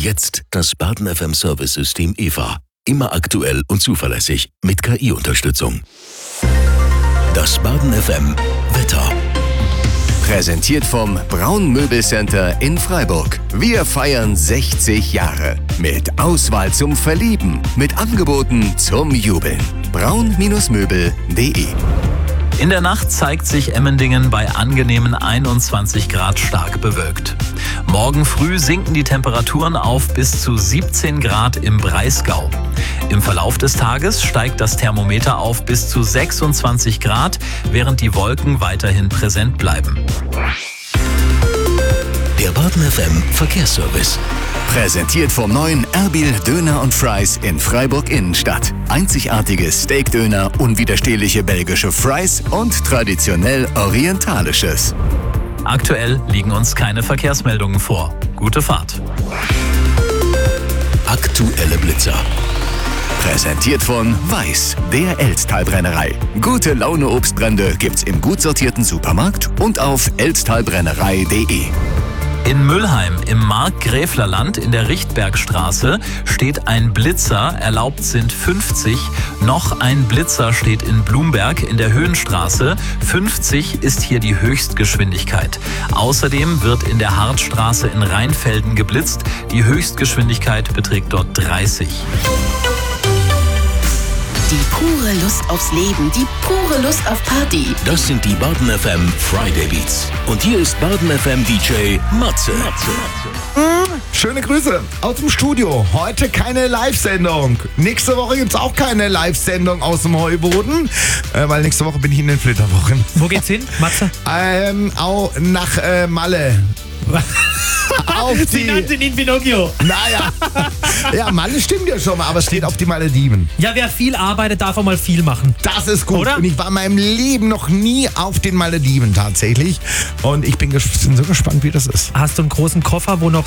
jetzt das Baden FM Service-System EVA. Immer aktuell und zuverlässig mit KI-Unterstützung. Das Baden FM Wetter. Präsentiert vom Braun Möbelcenter in Freiburg. Wir feiern 60 Jahre. Mit Auswahl zum Verlieben. Mit Angeboten zum Jubeln. braun-möbel.de. In der Nacht zeigt sich Emmendingen bei angenehmen 21 Grad stark bewölkt. Morgen früh sinken die Temperaturen auf bis zu 17 Grad im Breisgau. Im Verlauf des Tages steigt das Thermometer auf bis zu 26 Grad, während die Wolken weiterhin präsent bleiben. Der Baden FM Verkehrsservice. Präsentiert vom neuen Erbil Döner und Fries in Freiburg Innenstadt. Einzigartiges Steakdöner, unwiderstehliche belgische Fries und traditionell orientalisches. Aktuell liegen uns keine Verkehrsmeldungen vor. Gute Fahrt. Aktuelle Blitzer. Präsentiert von Weiß, der Elztalbrennerei. Gute Laune Obstbrände gibt's im gut sortierten Supermarkt und auf elztalbrennerei.de. In Müllheim im Markgräflerland in der Richtbergstraße steht ein Blitzer, erlaubt sind 50. Noch ein Blitzer steht in Blumberg in der Höhenstraße. 50 ist hier die Höchstgeschwindigkeit. Außerdem wird in der Hartstraße in Rheinfelden geblitzt. Die Höchstgeschwindigkeit beträgt dort 30. Die pure Lust aufs Leben, die pure Lust auf Party. Das sind die Baden FM Friday Beats. Und hier ist Baden FM DJ Matze. Schöne Grüße aus dem Studio. Heute keine Live-Sendung. Nächste Woche gibt es auch keine Live-Sendung aus dem Heuboden, weil nächste Woche bin ich in den Flitterwochen. Wo geht's hin, Matze? Auch nach Malle. Sie nannten ihn Pinocchio. Naja, ja, Malle stimmt ja schon mal, aber es steht auf die Malediven. Ja, wer viel arbeitet, darf auch mal viel machen. Das ist gut. Oder? Und ich war in meinem Leben noch nie auf den Malediven tatsächlich. Und ich bin so gespannt, wie das ist. Hast du einen großen Koffer, wo noch